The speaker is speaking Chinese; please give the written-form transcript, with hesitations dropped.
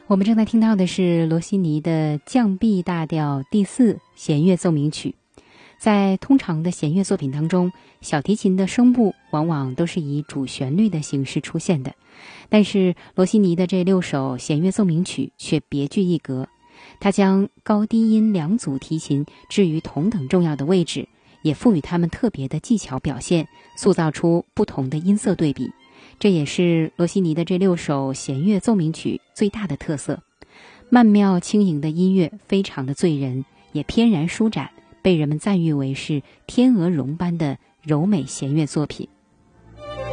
我们正在听到的是罗西尼的降 B 大调第4弦乐奏鸣曲。在通常的弦乐作品当中，小提琴的声部往往都是以主旋律的形式出现的，但是罗西尼的这6首弦乐奏鸣曲却别具一格，他将高低音2组提琴置于同等重要的位置，也赋予他们特别的技巧表现，塑造出不同的音色对比。这也是罗西尼的这6首弦乐奏鸣曲最大的特色。曼妙轻盈的音乐非常的醉人，也翩然舒展，被人们赞誉为是天鹅绒般的柔美弦乐作品。